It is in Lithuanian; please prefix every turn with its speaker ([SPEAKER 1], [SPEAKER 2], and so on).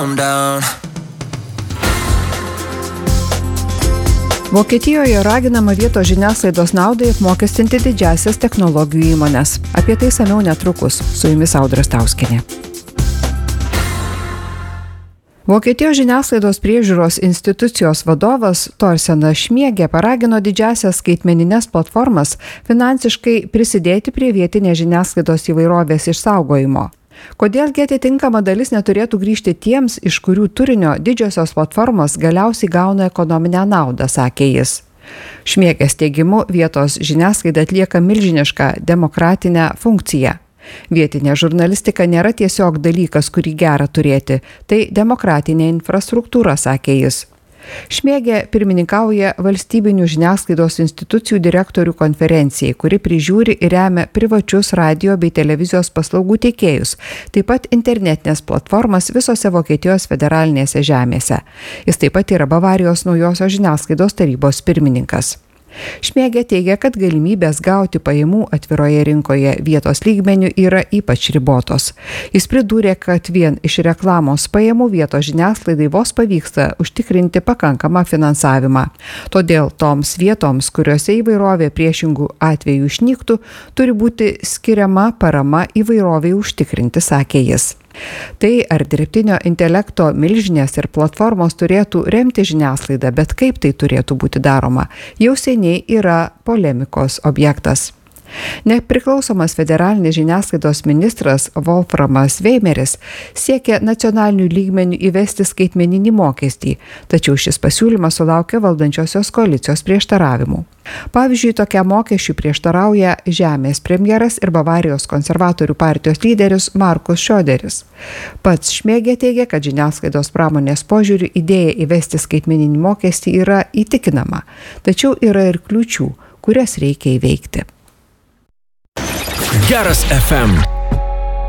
[SPEAKER 1] I'm down.
[SPEAKER 2] Vokietijoje raginama vietos žiniasklaidos naudai apmokestinti didžiąsias technologijų įmones. Apie tai samiau netrukus. Su jumis Audra Stauskienė. Vokietijos žiniasklaidos priežiūros institucijos vadovas Torstenas Šmiegė paragino didžiąsias skaitmenines platformas finansiškai prisidėti prie vietinės žiniasklaidos įvairovės išsaugojimo. Kodėlgi atitinkama dalis neturėtų grįžti tiems, iš kurių turinio didžiosios platformos galiausiai gauna ekonominę naudą, sakė jis. Šmiegės teigimu, vietos žiniasklaida atlieka milžinišką demokratinę funkciją. Vietinė žurnalistika nėra tiesiog dalykas, kurį gera turėti, tai demokratinė infrastruktūra, sakė jis. Šmiegė pirmininkauja valstybinių žiniasklaidos institucijų direktorių konferencijai, kuri prižiūri ir remia privačius radio bei televizijos paslaugų teikėjus, taip pat internetinės platformas visose Vokietijos federalinėse žemėse. Jis taip pat yra Bavarijos naujosios žiniasklaidos tarybos pirmininkas. Šmiegė teigia, kad galimybės gauti pajamų atviroje rinkoje vietos lygmenių yra ypač ribotos. Jis pridūrė, kad vien iš reklamos pajamų vietos žiniasklaidai vos pavyksta užtikrinti pakankamą finansavimą. Todėl toms vietoms, kuriuose įvairovė priešingų atvejų išnyktų, turi būti skiriama parama įvairoviai užtikrinti, sakė jis. Tai ar dirbtinio intelekto milžinės ir platformos turėtų remti žiniasklaidą, bet kaip tai turėtų būti daroma, jau seniai yra polemikos objektas. Nepriklausomas federalinis žiniasklaidos ministras Wolframas Weimeris siekia nacionalinių lygmenių įvesti skaitmeninį mokestį, tačiau šis pasiūlymas sulaukė valdančiosios koalicijos prieštaravimų. Pavyzdžiui, tokiam mokesčiui prieštarauja Žemės premjeras ir Bavarijos konservatorių partijos lyderis Markus Šioderis. Pats Šmiegė teigia, kad žiniasklaidos pramonės požiūriu idėja įvesti skaitmeninį mokestį yra įtikinama, tačiau yra ir kliūčių, kurias reikia įveikti.
[SPEAKER 3] Geras FM.